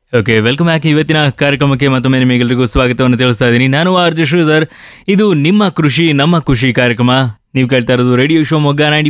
Okay, welcome back. ಇವತ್ತಿನ ಕಾರ್ಯಕ್ರಮಕ್ಕೆ ಮತ್ತೊಮ್ಮೆ ನಿಮಗೆಲ್ಲರಿಗೂ ಸ್ವಾಗತವನ್ನು ತಿಳಿಸ್ತಾ ಇದ್ದೀನಿ. ನಾನು ಆರ್ ಜೆ ಶ್ರೀಧರ್. ಇದು ನಿಮ್ಮ ಕೃಷಿ ನಮ್ಮ ಖುಷಿ ಕಾರ್ಯಕ್ರಮ. ನೀವು ಕೇಳ್ತಾ ಇರೋದು ರೇಡಿಯೋ ಶಿವಮೊಗ್ಗ